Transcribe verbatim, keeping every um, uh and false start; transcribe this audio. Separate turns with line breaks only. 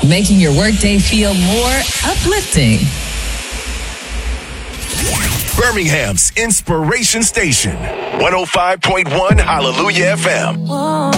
making your workday feel more uplifting.
Birmingham's Inspiration Station, one oh five point one Hallelujah F M.
Whoa.